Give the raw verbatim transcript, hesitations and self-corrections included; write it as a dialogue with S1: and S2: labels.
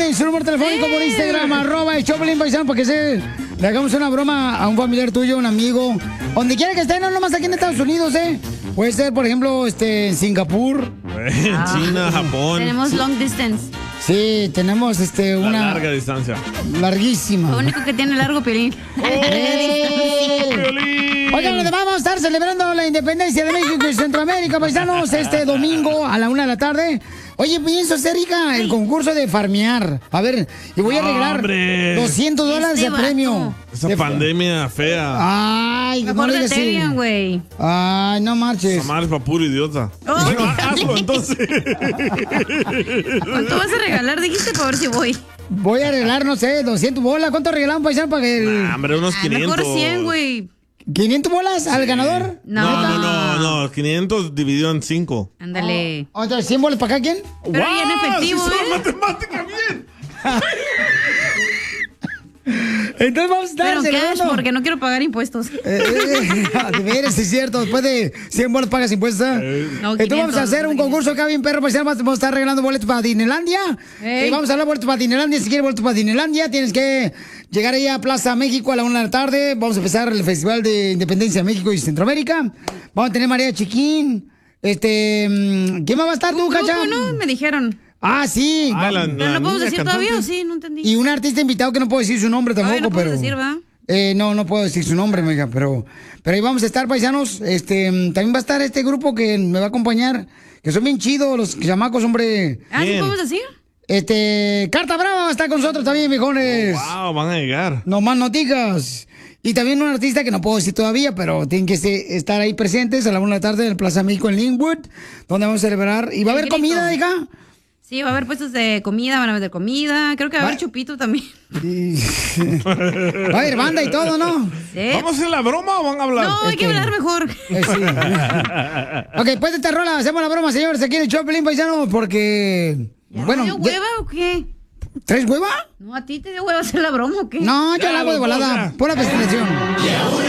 S1: manden su número telefónico por Instagram, arroba el Choplin Paisano, para que se, le hagamos una broma a un familiar tuyo, un amigo. Donde quiera que esté, no nomás aquí en Estados Unidos, ¿eh? Puede ser, por ejemplo, este, en Singapur.
S2: En ah, China, Japón.
S3: Tenemos long distance.
S1: Sí, tenemos este, una...
S2: La larga distancia.
S1: Larguísima.
S3: Lo único que tiene largo, Piolín.
S1: ¡Oh, Piolín! Oigan, vamos a estar celebrando la independencia de México y Centroamérica, paisanos, este domingo a la una de la tarde. Oye, pienso hacer, rica, el concurso de farmear. A ver, y voy a regalar
S2: ¡Hombre!
S1: doscientos dólares
S3: Este
S1: de premio.
S2: Esa
S1: de
S2: pandemia fea.
S1: Ay,
S3: mejor
S1: no
S3: de
S1: digas así.
S3: Ethereum, güey.
S1: Ay, no marches.
S2: Samar es pa' puro idiota.
S3: Oh.
S2: Bueno, hazlo entonces.
S3: ¿Cuánto vas a regalar? Dijiste para ver si voy.
S1: Voy a regalar, no sé, doscientos bolas. ¿Cuánto regalamos, paisano, para que el...
S2: Nah, hombre, unos
S3: Ah,
S2: quinientos.
S3: mejor cien, güey.
S1: ¿quinientos bolas al ganador?
S3: No.
S2: No, no, no, no, quinientos dividido en cinco.
S3: Ándale.
S1: Oh, ¿otra cien bolas para acá quién?
S3: Pero ya en efectivo,
S2: ¡Sí,
S3: ¿eh?
S2: son matemática bien!
S1: Entonces vamos a estar
S3: Pero cash,
S1: celebrando.
S3: porque no quiero pagar impuestos.
S1: Eh, eh, de veras, es cierto. Después de cien bolas pagas impuestos.
S3: No,
S1: Entonces
S3: quinientos,
S1: vamos a hacer un concurso acá bien perro. Pues vamos a estar regalando boletos para Disneylandia.
S3: Ey.
S1: Eh, vamos a hablar de boletos para Disneylandia. Si quieres boletos para Disneylandia, tienes que llegar ahí a Plaza México a la una de la tarde. Vamos a empezar el Festival de Independencia de México y Centroamérica. Vamos a tener María Chiquín. Este, mm, ¿quién más va a estar tú, Cacha?
S3: No, no, me dijeron.
S1: Ah, sí.
S2: Ah, la-
S3: Pero
S2: la
S3: no podemos
S2: niña
S3: decir
S2: cantante.
S3: todavía, ¿o sí? No entendí.
S1: Y un artista invitado que no puedo decir su nombre tampoco,
S3: Ay, no
S1: pero...
S3: puedes decir, ¿va?
S1: Eh, no, no puedo decir su nombre, mija, pero, pero ahí vamos a estar, paisanos. Este, mm, también va a estar este grupo que me va a acompañar, que son bien chidos, los chamacos, hombre.
S3: Ah, ¿sí
S2: Bien.
S3: podemos decir?
S1: Este, Carta Brava va a estar con nosotros también, viejones.
S2: Wow, van a llegar.
S1: No más noticas. Y también un artista que no puedo decir todavía, pero tienen que se- estar ahí presentes a la una de la tarde en el Plaza México en Linwood, donde vamos a celebrar. Y va a
S3: El
S1: haber
S3: grito.
S1: comida, hija.
S3: Sí, va a haber puestos de comida, van a vender comida. Creo que va a haber
S1: Va-
S3: chupito también.
S1: Y- va a haber banda y todo, ¿no?
S3: ¿Sí?
S2: ¿Vamos a hacer la broma o van a hablar?
S3: No, hay que
S1: Este-
S3: hablar mejor.
S1: Eh, sí. Ok, después de esta rola hacemos la broma, señores, aquí en el Choplin, paisano, porque... Bueno,
S3: ¿Te dio
S1: ya-
S3: hueva o qué?
S1: ¿Traes hueva?
S3: No, ¿a ti te dio hueva hacer la broma o qué?
S1: No, yo la hago de volada. Pura presentación.